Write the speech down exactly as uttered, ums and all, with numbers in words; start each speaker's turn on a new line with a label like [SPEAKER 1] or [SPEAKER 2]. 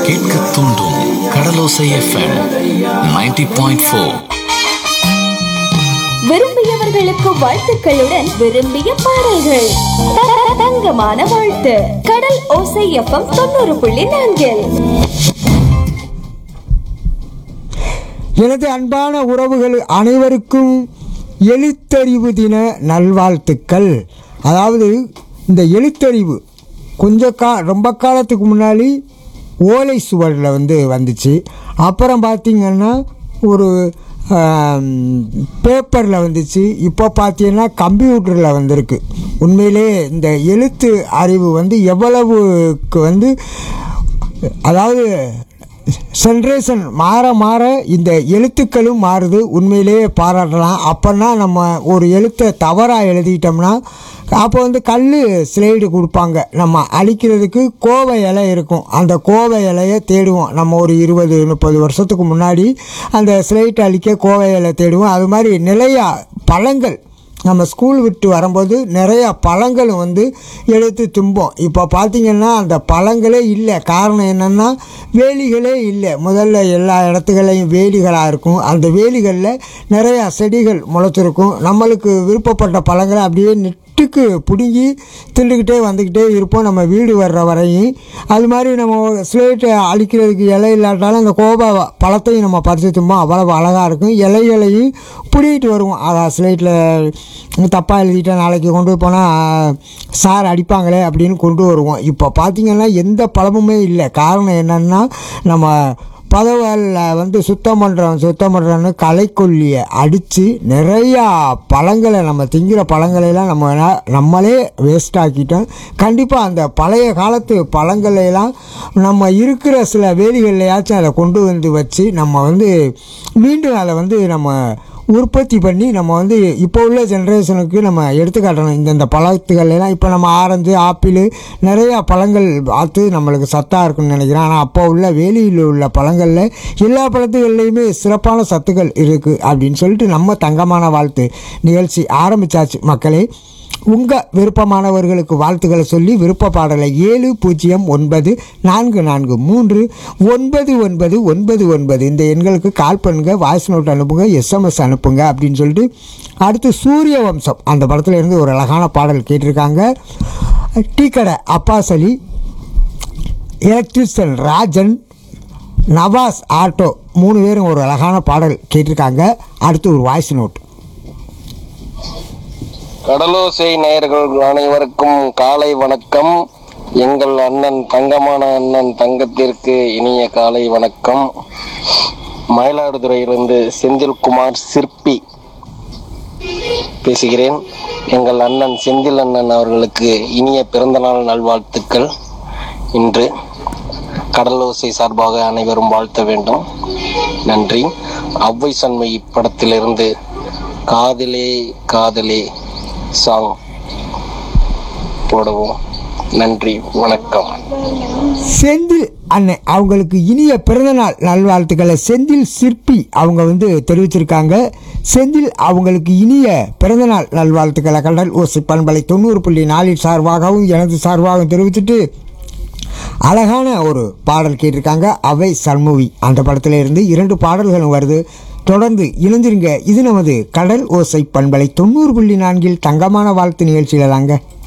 [SPEAKER 1] கேட்க தூண்டும் கடலோசை FM ninety point four.
[SPEAKER 2] விரும்பியவர்களுக்கு வாழ்த்துக்களுடன் விரும்பிய பாடல்கள். த- தங்கமான வாழ்த்து. கடல் ஓசை எஃப்எம் தொண்ணூறு புள்ளி நான்கில்.
[SPEAKER 3] எனது அன்பான உறவுகள் அனைவருக்கும் எழுத்தறிவு தின நல்வாழ்த்துக்கள். அதாவது இந்த எழுத்தறிவு கொஞ்ச கா ரொம்ப காலத்துக்கு முன்னாடி ஓலை சுவடில் வந்து வந்துச்சு. அப்புறம் பார்த்திங்கன்னா ஒரு பேப்பரில் வந்துச்சு. இப்போ பார்த்தீங்கன்னா கம்ப்யூட்டரில் வந்திருக்கு. உண்மையிலே இந்த எழுத்து அறிவு வந்து எவ்வளவுக்கு வந்து, அதாவது ஜென்ரேஷன் மாற மாற இந்த எழுத்துக்களும் மாறுது. உண்மையிலேயே பாராட்டலாம். அப்போன்னா நம்ம ஒரு எழுத்தை தவறாக எழுதிட்டோம்னா அப்போ வந்து கல் ஸ்லைடு கொடுப்பாங்க. நம்ம அழிக்கிறதுக்கு கோவை இலை இருக்கும். அந்த கோவை இலையை தேடுவோம். நம்ம ஒரு இருபது முப்பது வருஷத்துக்கு முன்னாடி அந்த ஸ்லைட் அழிக்க கோவை இலை தேடுவோம். அது மாதிரி நிறையா பழங்கள் நம்ம ஸ்கூல் விட்டு வரும்போது நிறையா பழங்களும் வந்து எடுத்து தும்போம். இப்போ பார்த்திங்கன்னா அந்த பழங்களே இல்லை. காரணம் என்னென்னா வேலிகளே இல்லை. முதல்ல எல்லா இடத்துகளையும் வேலிகளாக இருக்கும். அந்த வேலிகளில் நிறையா செடிகள் முளைச்சிருக்கும். நம்மளுக்கு விருப்பப்பட்ட பழங்களை அப்படியே நெட்டுக்கு பிடுங்கி திண்டுக்கிட்டே வந்துக்கிட்டே இருப்போம் நம்ம வீடு வர்ற வரையும். அது மாதிரி நம்ம ஸ்லேட்டை அழிக்கிறதுக்கு இலை இல்லாட்டாலும் அந்த கோபா பழத்தையும் நம்ம பறித்து தும்போம். அவ்வளவு அழகாக இருக்கும். இலைகளையும் பிடிக்கிட்டு வருவோம். அதான் ஸ்லேட்டில் தப்பாக எழுதிட்டேன், நாளைக்கு கொண்டு போனால் சார் அடிப்பாங்களே அப்படின்னு கொண்டு வருவோம். இப்போ பார்த்திங்கன்னா எந்த பழமுமே இல்லை. காரணம் என்னென்னா நம்ம பதவலில் வந்து சுத்தம் பண்ணுறோம் சுத்தம் பண்ணுறோன்னு களைக்கொல்லியை அடித்து நிறையா பழங்களை, நம்ம திங்கிற பழங்களையெல்லாம் நம்ம நம்மளே வேஸ்ட் ஆக்கிட்டோம். கண்டிப்பாக அந்த பழைய காலத்து பழங்களையெல்லாம் நம்ம இருக்கிற சில வேலிகள்லையாச்சும் அதை கொண்டு வந்து வச்சு நம்ம வந்து மீண்டும் அதை வந்து நம்ம உற்பத்தி பண்ணி நம்ம வந்து இப்போ உள்ள ஜென்ரேஷனுக்கு நம்ம எடுத்துக்காட்டணும். இந்தந்த பழத்துக்கள்லாம் இப்போ நம்ம ஆரஞ்சு ஆப்பிள் நிறையா பழங்கள் பார்த்து நம்மளுக்கு சத்தாக இருக்குன்னு நினைக்கிறேன். ஆனால் அப்போ உள்ள வேலியில் உள்ள பழங்களில் எல்லா பழத்துகள்லையுமே சிறப்பான சத்துக்கள் இருக்குது அப்படின்னு சொல்லிட்டு நம்ம தங்கமான வாழ்த்து நிகழ்ச்சி ஆரம்பித்தாச்சு. மக்களே, உங்கள் விருப்பமானவர்களுக்கு வாழ்த்துக்களை சொல்லி விருப்ப பாடலை ஏழு பூஜ்ஜியம் ஒன்பது நான்கு நான்கு மூன்று ஒன்பது ஒன்பது ஒன்பது ஒன்பது இந்த எண்களுக்கு கால் பண்ணுங்க, வாய்ஸ் நோட் அனுப்புங்க, எஸ்எம்எஸ் அனுப்புங்க அப்படின்னு சொல்லிட்டு அடுத்து சூரிய வம்சம் அந்த படத்தில் இருந்து ஒரு அழகான பாடல் கேட்டிருக்காங்க. டீ கடை அப்பாஸ் அலி, எலக்ட்ரிஷியன் ராஜன், நவாஸ் ஆட்டோ மூணு பேரும் ஒரு அழகான பாடல் கேட்டிருக்காங்க. அடுத்து ஒரு வாய்ஸ் நோட்.
[SPEAKER 4] கடலோசை நேயர்கள் அனைவருக்கும் காலை வணக்கம். எங்கள் அண்ணன் தங்கமான அண்ணன் தங்கத்திற்கு இனிய காலை வணக்கம். மயிலாடுதுறையிலிருந்து செந்தில்குமார் சிற்பி பேசுகிறேன். எங்கள் அண்ணன் செந்தில் அண்ணன் அவர்களுக்கு இனிய பிறந்தநாள் நல்வாழ்த்துக்கள். இன்று கடலோசை சார்பாக அனைவரும் வாழ்த்த வேண்டும். நன்றி. அவ்வை சண்மை படத்திலிருந்து காதலே காதலே சாங் போடுவோம். நன்றி, வணக்கம்.
[SPEAKER 3] செந்தில் அண்ணன் அவங்களுக்கு இனிய பிறந்தநாள் நல்வாழ்த்துக்களை செந்தில் சிற்பி அவங்க வந்து தெரிவிச்சிருக்காங்க. செந்தில் அவங்களுக்கு இனிய பிறந்தநாள் நல்வாழ்த்துக்களை கடல் ஓசை பண்பலை தொண்ணூறு புள்ளி நாலில் சார்பாகவும் எனது சார்பாகவும் தெரிவிச்சுட்டு அழகான ஒரு பாடல் கேட்டிருக்காங்க. அவை சண்முகி அந்த படத்தில் இருந்து இரண்டு பாடல்களும் வருது. தொடர்ந்து இணைஞ்சிருங்க. இது நமது கடல் ஓசை பண்பலை தொண்ணூறு புள்ளி நான்கில் தங்கமான வாழ்த்து நிகழ்ச்சியில் தாங்க.